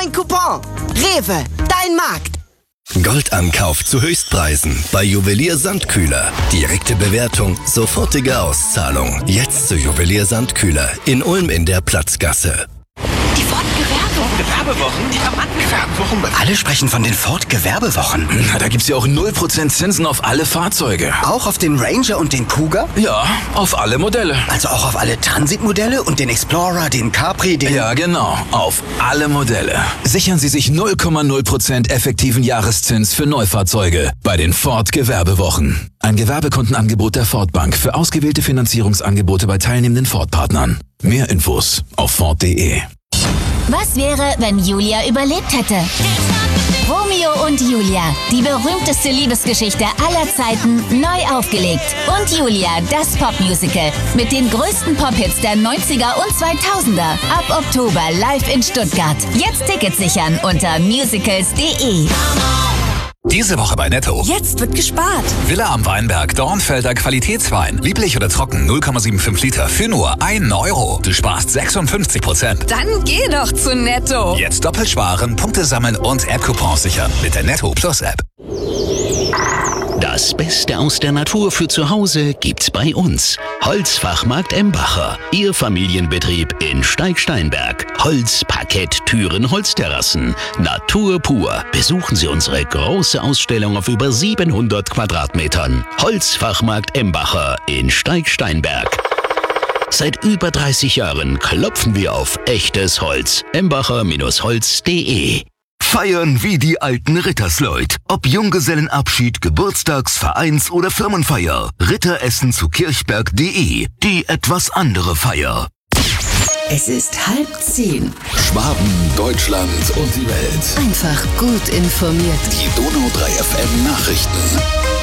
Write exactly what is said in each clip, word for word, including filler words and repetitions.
Dein Coupon. Rewe, dein Markt. Goldankauf zu Höchstpreisen bei Juwelier Sandkühler. Direkte Bewertung, sofortige Auszahlung. Jetzt zu Juwelier Sandkühler in Ulm in der Platzgasse. Die Ford-Gewerbewochen. Gewerbewochen? Ja, Mann. Gewerbewochen? Alle sprechen von den Ford-Gewerbewochen. Na, da gibt's ja auch null Prozent Zinsen auf alle Fahrzeuge. Auch auf den Ranger und den Kuga? Ja, auf alle Modelle. Also auch auf alle Transitmodelle und den Explorer, den Capri, den... Ja, genau. Auf alle Modelle. Sichern Sie sich null Komma null Prozent effektiven Jahreszins für Neufahrzeuge bei den Ford-Gewerbewochen. Ein Gewerbekundenangebot der Ford Bank für ausgewählte Finanzierungsangebote bei teilnehmenden Ford-Partnern. Mehr Infos auf Ford punkt de. Was wäre, wenn Julia überlebt hätte? Romeo und Julia, die berühmteste Liebesgeschichte aller Zeiten, neu aufgelegt. Und Julia, das Popmusical mit den größten Pop-Hits der neunziger und zweitausender. Ab Oktober live in Stuttgart. Jetzt Tickets sichern unter musicals punkt de. Diese Woche bei Netto. Jetzt wird gespart. Villa am Weinberg, Dornfelder Qualitätswein. Lieblich oder trocken, null Komma fünfundsiebzig Liter für nur ein Euro. Du sparst sechsundfünfzig Prozent. Dann geh doch zu Netto. Jetzt doppelt sparen, Punkte sammeln und App-Coupons sichern mit der Netto Plus App. Das Beste aus der Natur für zu Hause gibt's bei uns. Holzfachmarkt Embacher. Ihr Familienbetrieb in Steig-Steinberg. Holz, Parkett, Türen, Holzterrassen. Natur pur. Besuchen Sie unsere große Ausstellung auf über siebenhundert Quadratmetern. Holzfachmarkt Embacher in Steig-Steinberg. Seit über dreißig Jahren klopfen wir auf echtes Holz. Embacher Holz punkt de. Feiern wie die alten Rittersleut. Ob Junggesellenabschied, Geburtstags-, Vereins- oder Firmenfeier. Ritteressen zu kirchberg punkt de. Die etwas andere Feier. Es ist halb zehn. Schwaben, Deutschland und die Welt. Einfach gut informiert. Die Donau drei F M Nachrichten.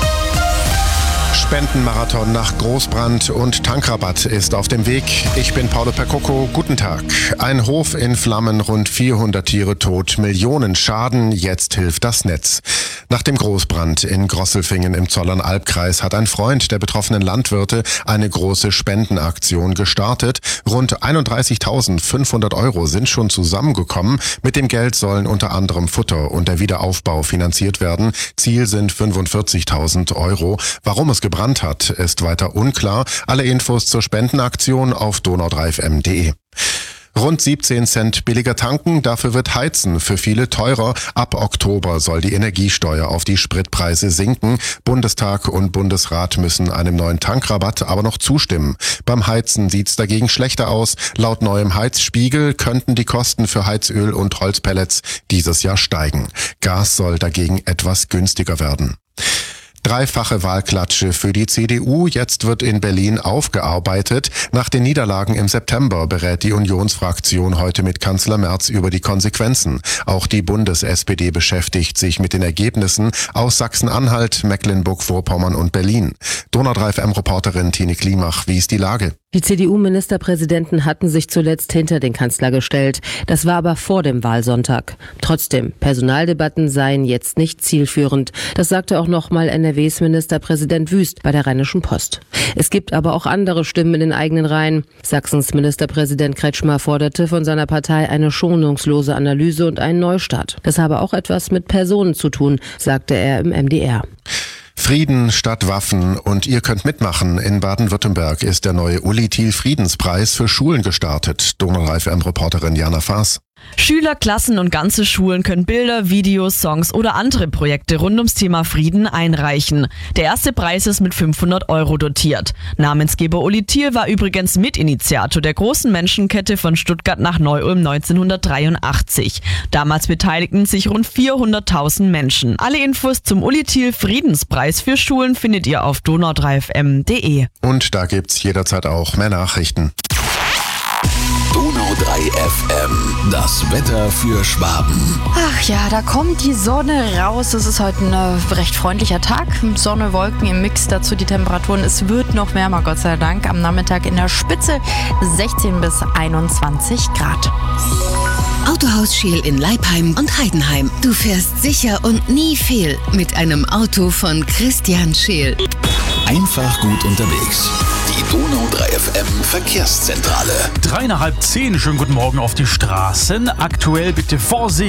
Spendenmarathon nach Großbrand und Tankrabatt ist auf dem Weg. Ich bin Paolo Percocco. Guten Tag. Ein Hof in Flammen, rund vierhundert Tiere tot, Millionen Schaden. Jetzt hilft das Netz. Nach dem Großbrand in Grosselfingen im Zollernalbkreis hat ein Freund der betroffenen Landwirte eine große Spendenaktion gestartet. Rund einunddreißigtausendfünfhundert Euro sind schon zusammengekommen. Mit dem Geld sollen unter anderem Futter und der Wiederaufbau finanziert werden. Ziel sind fünfundvierzigtausend Euro. Warum es gebrannt hat, ist weiter unklar. Alle Infos zur Spendenaktion auf donau drei f m punkt de. Rund siebzehn Cent billiger tanken, dafür wird Heizen für viele teurer. Ab Oktober soll die Energiesteuer auf die Spritpreise sinken. Bundestag und Bundesrat müssen einem neuen Tankrabatt aber noch zustimmen. Beim Heizen sieht's dagegen schlechter aus. Laut neuem Heizspiegel könnten die Kosten für Heizöl und Holzpellets dieses Jahr steigen. Gas soll dagegen etwas günstiger werden. Dreifache Wahlklatsche für die C D U. Jetzt wird in Berlin aufgearbeitet. Nach den Niederlagen im September berät die Unionsfraktion heute mit Kanzler Merz über die Konsequenzen. Auch die Bundes-S P D beschäftigt sich mit den Ergebnissen aus Sachsen-Anhalt, Mecklenburg-Vorpommern und Berlin. Donau drei F M-Reporterin Tine Klimach, wie ist die Lage? Die C D U-Ministerpräsidenten hatten sich zuletzt hinter den Kanzler gestellt. Das war aber vor dem Wahlsonntag. Trotzdem, Personaldebatten seien jetzt nicht zielführend. Das sagte auch nochmal N R Ws Ministerpräsident Wüst bei der Rheinischen Post. Es gibt aber auch andere Stimmen in den eigenen Reihen. Sachsens Ministerpräsident Kretschmer forderte von seiner Partei eine schonungslose Analyse und einen Neustart. Das habe auch etwas mit Personen zu tun, sagte er im M D R. Frieden statt Waffen und ihr könnt mitmachen. In Baden-Württemberg ist der neue Uli Thiel Friedenspreis für Schulen gestartet. Donau drei F M-Reporterin Jana Faas. Schüler, Klassen und ganze Schulen können Bilder, Videos, Songs oder andere Projekte rund ums Thema Frieden einreichen. Der erste Preis ist mit fünfhundert Euro dotiert. Namensgeber Uli Thiel war übrigens Mitinitiator der großen Menschenkette von Stuttgart nach Neu-Ulm neunzehnhundertdreiundachtzig. Damals beteiligten sich rund vierhunderttausend Menschen. Alle Infos zum Uli Thiel Friedenspreis für Schulen findet ihr auf donau drei f m punkt de. Und da gibt's jederzeit auch mehr Nachrichten. Donau drei F M, das Wetter für Schwaben. Ach ja, da kommt die Sonne raus. Es ist heute ein äh, recht freundlicher Tag. Sonne, Wolken im Mix, dazu die Temperaturen. Es wird noch wärmer, Gott sei Dank. Am Nachmittag in der Spitze sechzehn bis einundzwanzig Grad. Autohaus Scheel in Leipheim und Heidenheim. Du fährst sicher und nie fehl mit einem Auto von Christian Scheel. Einfach gut unterwegs. Die Donau drei F M Verkehrszentrale. Dreieinhalb zehn, schönen guten Morgen auf die Straßen. Aktuell bitte Vorsicht.